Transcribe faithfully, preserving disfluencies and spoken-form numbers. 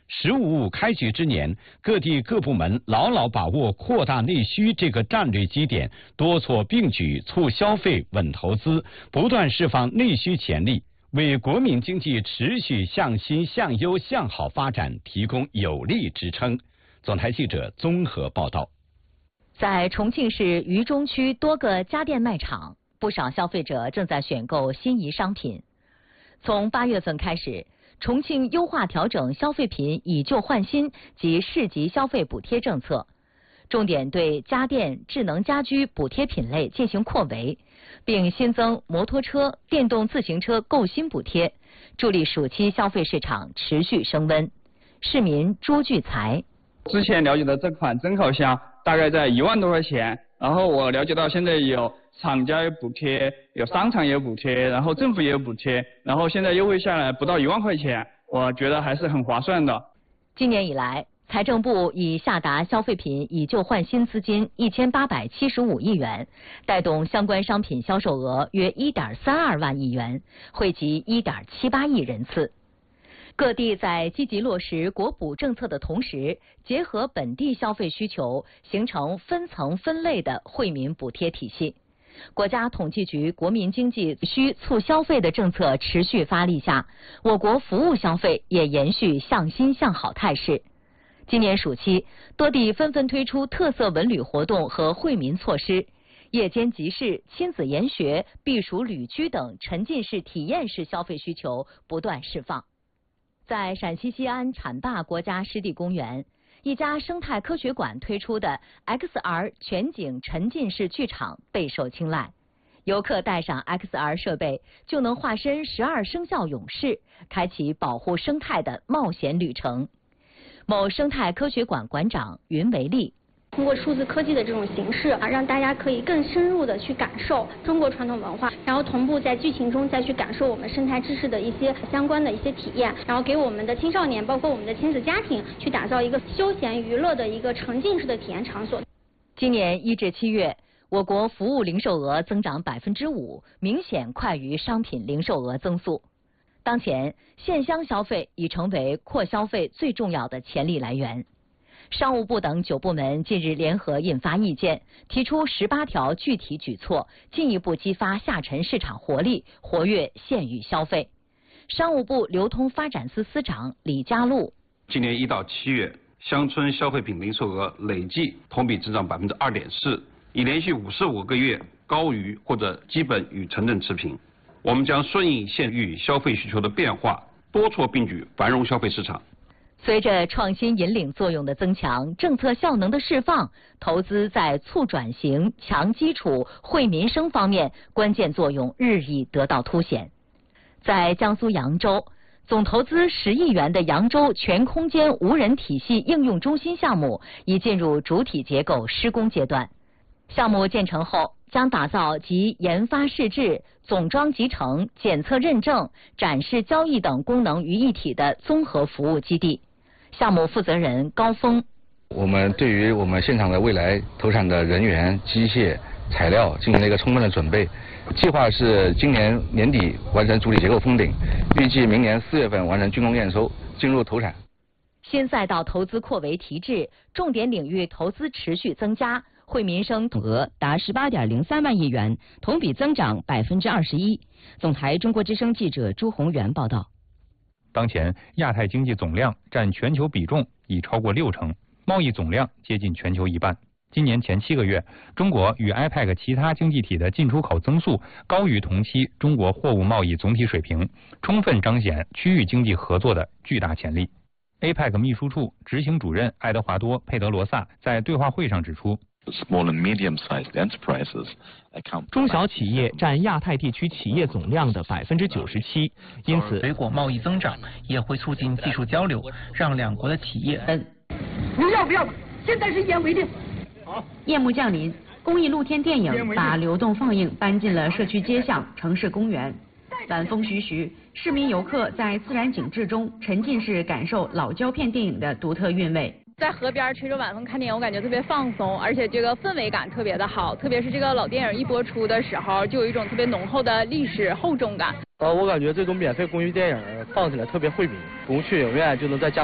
十五五开局之年，各地各部门牢牢把握扩大内需这个战略基点，多措并举，促消费、稳投资，不断释放内需潜力，为国民经济持续向新、向优、向好发展提供有力支撑。总台记者综合报道。 在重庆市渝中区多个家电卖场，不少消费者正在选购心仪商品。从八月份开始，重庆优化调整消费品以旧换新及市级消费补贴政策，重点对家电、智能家居补贴品类进行扩围，并新增摩托车、电动自行车购新补贴，助力暑期消费市场持续升温。市民朱聚财。 之前了解的这款蒸烤箱大概在一万多块钱，然后我了解到现在有厂家有补贴，有商场也有补贴，然后政府也有补贴，然后现在优惠下来不到一万块钱，我觉得还是很划算的。 今年以来，财政部已下达消费品以旧换新资金一千八百七十五亿元，带动相关商品销售额约一点三二万亿元，惠及一点七八亿人次。各地在积极落实国补政策的同时，结合本地消费需求，形成分层分类的惠民补贴体系。国家统计局国民经济需促消费的政策持续发力下，我国服务消费也延续向新向好态势。今年暑期，多地纷纷推出特色文旅活动和惠民措施，夜间集市、亲子研学、避暑旅居等沉浸式体验式消费需求不断释放。在陕西西安浐灞国家湿地公园，一家生态科学馆推出的 X R 全景沉浸式剧场备受青睐。游客带上 X R 设备，就能化身十二生肖勇士，开启保护生态的冒险旅程。某生态科学馆馆长云维利。 通过数字科技的这种形式啊，让大家可以更深入的去感受中国传统文化，然后同步在剧情中再去感受我们生态知识的一些相关的一些体验，然后给我们的青少年，包括我们的亲子家庭，去打造一个休闲娱乐的一个沉浸式的体验场所。 今年一至七月，我国服务零售额增长百分之五，明显快于商品零售额增速。当前，线乡消费已成为扩消费最重要的潜力来源。商务部等九部门近日联合印发意见，提出十八条具体举措，进一步激发下沉市场活力，活跃县域消费。商务部流通发展司司长李家禄： 今年一到七月，乡村消费品零售额累计同比增长百分之二点四，已连续五十五个月高于或者基本与城镇持平。我们将顺应县域消费需求的变化，多措并举，繁荣消费市场。 随着创新引领作用的增强，政策效能的释放，投资在促转型、强基础、惠民生方面关键作用日益得到凸显。在江苏扬州，总投资十亿元的扬州全空间无人体系应用中心项目已进入主体结构施工阶段。项目建成后，将打造集研发试制、总装集成、检测认证、展示交易等功能于一体的综合服务基地。项目负责人高峰： 我们对于我们现场的未来投产的人员、机械、材料进行了一个充分的准备，计划是今年年底完成主体结构封顶，预计明年四月份完成竣工验收，进入投产。 新赛道投资扩围提质，重点领域投资持续增加，惠民生总额达十八点零三万亿元，同比增长百分之二十一。总台中国之声记者朱宏元报道。 当前，亚太经济总量占全球比重已超过六成，贸易总量接近全球一半。今年前七个月，中国与 I P E C 其他经济体的进出口增速高于同期中国货物贸易总体水平，充分彰显区域经济合作的巨大潜力。A P E C 秘书处执行主任爱德华多·佩德罗萨在对话会上指出， 中小企业占亚太地区企业总量的百分之九十七，因此水果贸易增长也会促进技术交流，让两国的企业。 你要不要？现在是眼为定。 好，夜幕降临，公益露天电影把流动放映搬进了社区街巷、城市公园。晚风徐徐，市民游客在自然景致中沉浸式感受老胶片电影的独特韵味。 在河边吹着晚风看电影，我感觉特别放松，而且这个氛围感特别的好。特别是这个老电影一播出的时候，就有一种特别浓厚的历史厚重感。 呃，我感觉这种免费公益电影放起来特别惠民，不用去影院就能在家。